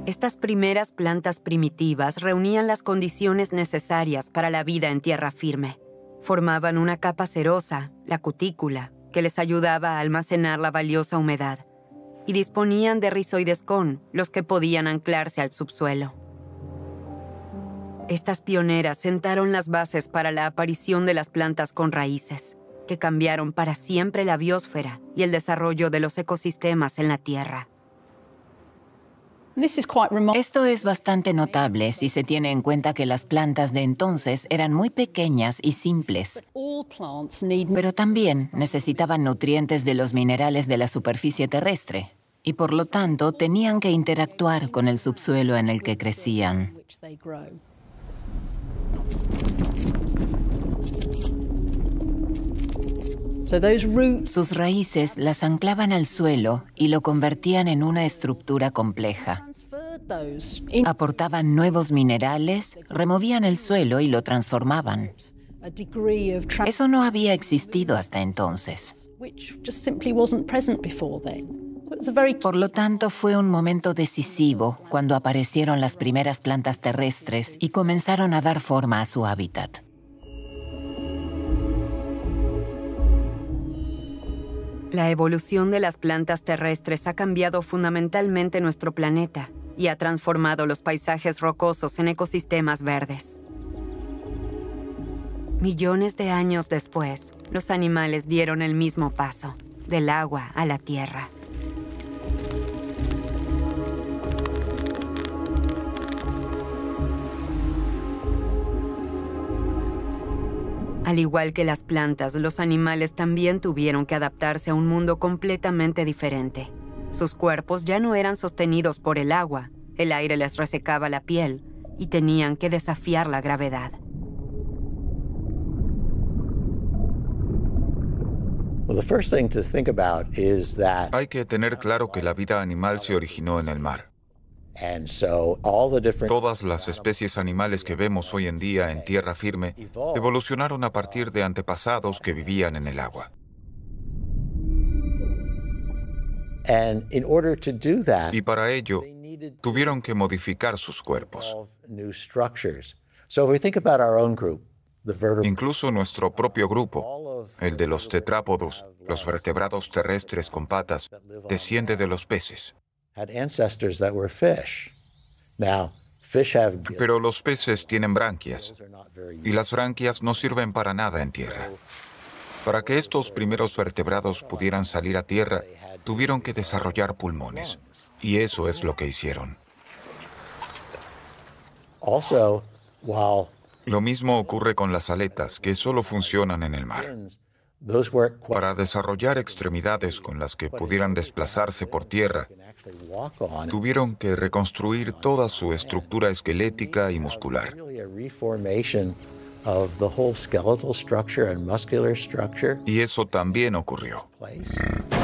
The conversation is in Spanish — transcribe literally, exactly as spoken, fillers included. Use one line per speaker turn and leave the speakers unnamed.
Estas primeras plantas primitivas reunían las condiciones necesarias para la vida en tierra firme. Formaban una capa cerosa, la cutícula, que les ayudaba a almacenar la valiosa humedad, y disponían de rizoides con, los que podían anclarse al subsuelo. Estas pioneras sentaron las bases para la aparición de las plantas con raíces, que cambiaron para siempre la biosfera y el desarrollo de los ecosistemas en la Tierra.
Esto es bastante notable si se tiene en cuenta que las plantas de entonces eran muy pequeñas y simples, pero también necesitaban nutrientes de los minerales de la superficie terrestre y por lo tanto tenían que interactuar con el subsuelo en el que crecían. Sus raíces las anclaban al suelo y lo convertían en una estructura compleja. Aportaban nuevos minerales, removían el suelo y lo transformaban. Eso no había existido hasta entonces. Por lo tanto, fue un momento decisivo cuando aparecieron las primeras plantas terrestres y comenzaron a dar forma a su hábitat.
La evolución de las plantas terrestres ha cambiado fundamentalmente nuestro planeta y ha transformado los paisajes rocosos en ecosistemas verdes. Millones de años después, los animales dieron el mismo paso, del agua a la tierra. Al igual que las plantas, los animales también tuvieron que adaptarse a un mundo completamente diferente. Sus cuerpos ya no eran sostenidos por el agua, el aire les resecaba la piel y tenían que desafiar la gravedad.
Hay que tener claro que la vida animal se originó en el mar. Todas las especies animales que vemos hoy en día en tierra firme evolucionaron a partir de antepasados que vivían en el agua. Y para ello, tuvieron que modificar sus cuerpos. Incluso nuestro propio grupo, el de los tetrápodos, los vertebrados terrestres con patas, desciende de los peces. Pero los peces tienen branquias, y las branquias no sirven para nada en tierra. Para que estos primeros vertebrados pudieran salir a tierra, tuvieron que desarrollar pulmones, y eso es lo que hicieron. Lo mismo ocurre con las aletas, que solo funcionan en el mar. Para desarrollar extremidades con las que pudieran desplazarse por tierra, tuvieron que reconstruir toda su estructura esquelética y muscular. Y eso también ocurrió.